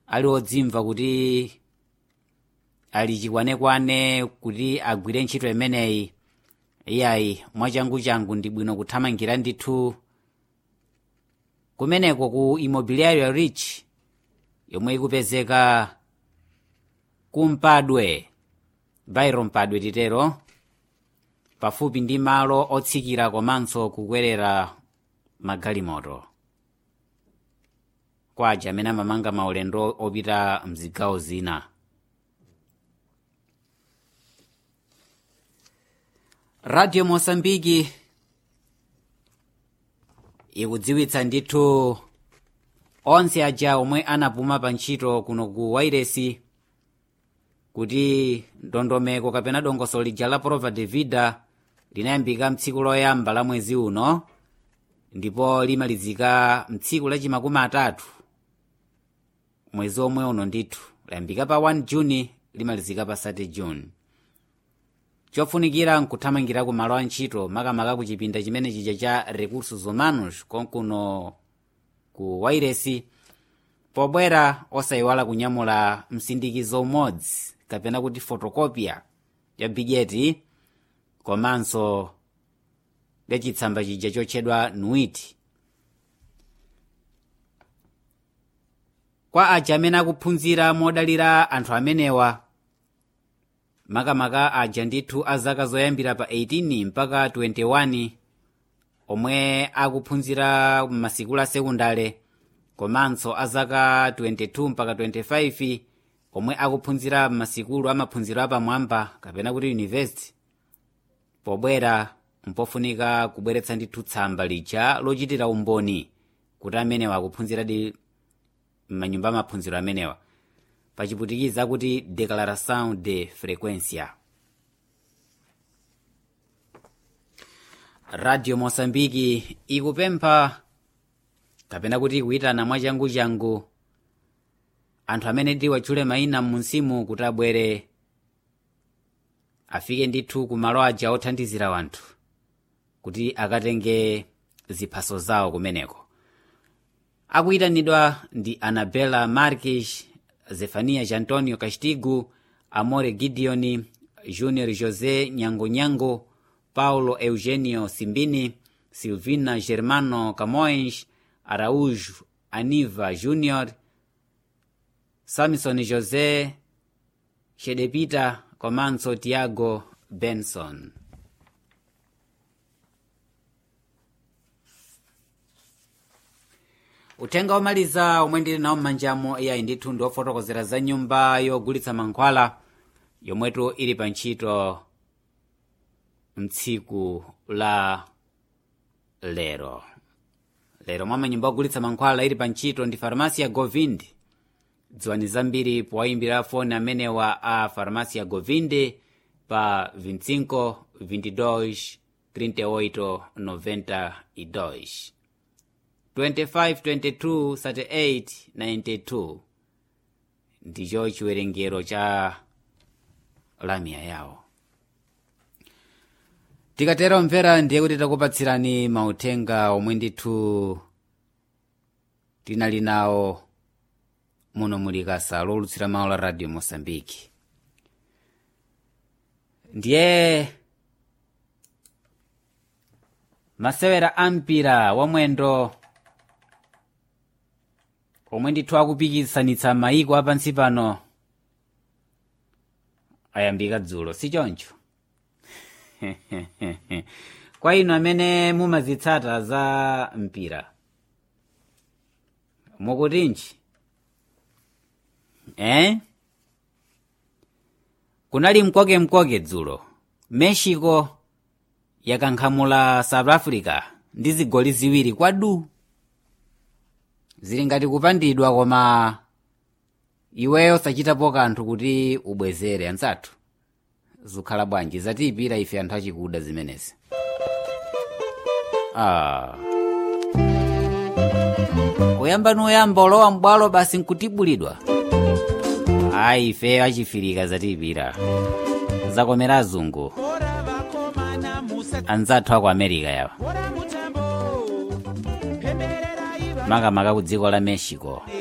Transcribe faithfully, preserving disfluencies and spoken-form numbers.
ali odzimva kuti ali chikwanekwane kuti agwire ntchito imeneyi, iyayi mwachanguchangu ndi bwino kuthamangira ndithu kumeneko ku Immobiliaria Rich yomwe ikupezeka kumpadwe bairo mpadwe titero, pafupi ndi malo otsikira komanso kukwerera magalimoto kwa aja amene amamanga maulendo opita mzigawo zina. Radio Mosambiki ikudziwitsa ndithu onse aja omwe anapuma pa ntchito kuno ku wairesi kuti ndondomeko kapena dongosolo lija la prova de vida linayambika mtsiku loyamba la mwezi uno ndipo limalizika mtsiku lachimakumi atatu mwezi omwe uno ndithu, layambika pa first June limalizika pa thirty June. chofunikira nkuthamangira ku malo a ntchito makamaka ku chipinda chimene chija cha recursos humanos konkuno ku wairesi, pobwera osayiwala kunyamula msindikizo umodzi kapena kuti fotokopia ya bigeti komanso ya chitsamba chija chotchedwa nuiti. Kwa aja amene akuphunzira modalira anthu amenewa makamaka aja ndithu a zaka zoyambira pa eighteen mpaka twenty-one omwe akuphunzira m'masikulu a sekundale komanso a zaka twenty-two mpaka twenty-five omwe akuphunzira m'masikulu amaphunziro apamwamba kapena kuti university, pobwera mpofunika kubweretsa ndithu tsamba lija lochitira umboni kuti amenewa akuphunziradi m'manyumba amaphunziro amenewa, pachiputikiza kuti declaração de frequência. Radio Mosambiki ikupempha kapena kuti ikuyitana mwachanguchangu anthu amene ndi watchule mayina munsimu kuti abwere afike ndithu ku malo aja othandizira wanthu kuti akatenge ziphaso zawo kumeneko. Akuyitanidwa ndi Anabela Marques, Zefanias Antonio Castigo, Amore Gideoni, Junior José Nyango Nyango, Paulo Eugenio Simbini, Silvina Germano Camões, Araújo Aniva Júnior, Samson José Shedepita komanso Tiago Benson. Utenga omaliza omwe ndili nawo m'manjamo iyayi ndithu ndi ofotokozera za nyumba yogulitsa mankhwala yomwetu ili pa ntchito mtsiku la lero. Lero mwa manyumba ogulitsa mankhwala ili pa ntchito ndi Farmacia Govindi. Dziwani zambiri powayimbira foni amenewa a Farmacia Govindi pa twenty-five, twenty-two, thirty-eight, ninety-two. twenty-five, twenty-two, thirty-eight, ninety-two ndicho chiwerengero cha lamia yawo. Tikatero mvera ndiye kuti takupatsirani mauthenga omwe ndithu tinali nawo muno mulikasa lolutsira mawu la Radio Mosambiki. Ndiye masewera ampira wamwendo omwe ndithu akupikisanitsa mayiko apansi pano ayambika dzulo, si choncho? Kwa inu amene mumazitsata za mpira mukutinji eh? Kunali mkoke mkoke dzulo. Mexico yakankhamula South Africa ndi zigoli ziwiri kwadu. Zili ngati kupandidwa koma iweyo sachitapo kanthu kuti ubwezere anzathu. Zukhala bwanji zatipira ife anthu achikuda zimenezi. Ah. Kuyamba noyamba olowa mbwalo basi nkutibulidwa. Ayi ife achifirika zatipira. Zakomera azungu. Anzathu aku America yawa. Makamaka ku dziko la Mexico.